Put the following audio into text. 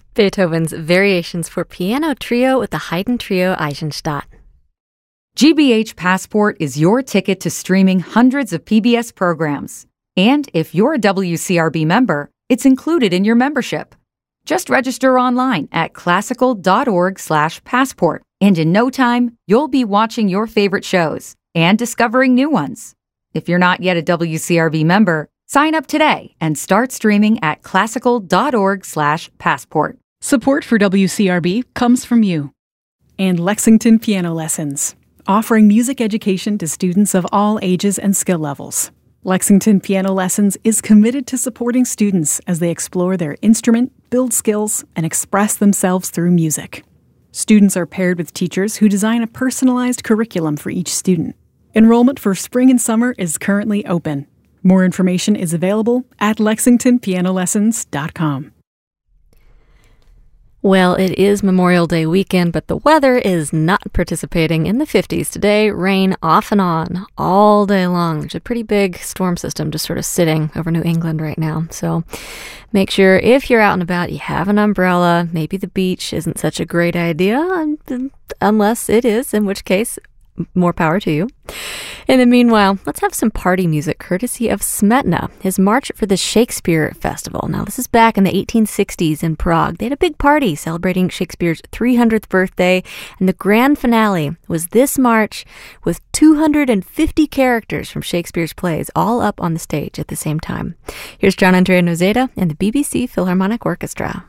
Beethoven's Variations for Piano Trio with the Haydn Trio Eisenstadt. GBH Passport is your ticket to streaming hundreds of PBS programs. And if you're a WCRB member, it's included in your membership. Just register online at classical.org/passport. And in no time, you'll be watching your favorite shows and discovering new ones. If you're not yet a WCRB member, sign up today and start streaming at classical.org/passport. Support for WCRB comes from you. And Lexington Piano Lessons, offering music education to students of all ages and skill levels. Lexington Piano Lessons is committed to supporting students as they explore their instrument, build skills, and express themselves through music. Students are paired with teachers who design a personalized curriculum for each student. Enrollment for spring and summer is currently open. More information is available at lexingtonpianolessons.com. Well, it is Memorial Day weekend, but the weather is not participating in the 50s today. Rain off and on all day long. There's a pretty big storm system just sort of sitting over New England right now. So make sure if you're out and about, you have an umbrella. Maybe the beach isn't such a great idea, unless it is, in which case, more power to you. In the meanwhile, let's have some party music courtesy of Smetana, his March for the Shakespeare Festival. Now, this is back in the 1860s in Prague. They had a big party celebrating Shakespeare's 300th birthday, and the grand finale was this March with 250 characters from Shakespeare's plays all up on the stage at the same time. Here's John Andrea Nozeda and the BBC Philharmonic Orchestra.